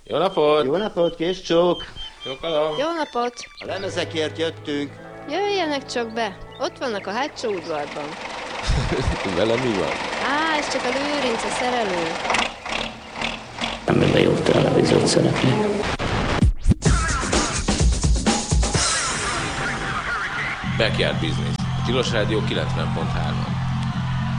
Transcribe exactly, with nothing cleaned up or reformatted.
Jó napot! Jó napot, kés csók! Jókalom! Jó napot! A lemezekért jöttünk. Jöjjenek csak be, ott vannak a hátsó udvarban. Vele mi van? Á, ez csak a Lőrinc, a szerelő. Amiben jó televíziót szeretnék. Backyard Business. Tilos Rádió kilencven pont három.